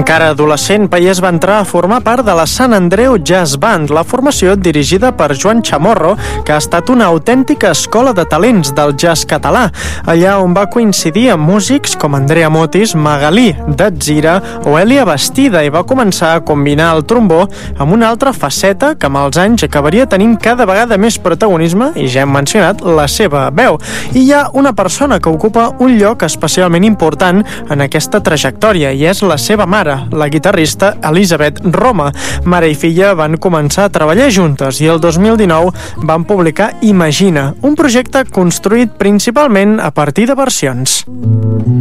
Encara adolescent, Paiés va entrar a formar part de la Sant Andreu Jazz Band, la formació dirigida per Joan Chamorro, que ha estat una autèntica escola de talents del jazz català, allà on va coincidir amb músics com Andrea Motis, Magalí Datzira o Èlia Bastida, i va començar a combinar el trombó amb una altra faceta que amb els anys acabaria tenint cada vegada més protagonisme, i ja hem mencionat la seva veu. I hi ha una persona que ocupa un lloc especialment important en aquesta trajectòria, i és la seva mare, la guitarrista Elisabet Roma. Mare i filla van començar a treballar juntes i el 2019 van publicar Imagina, un projecte construït principalment a partir de versions.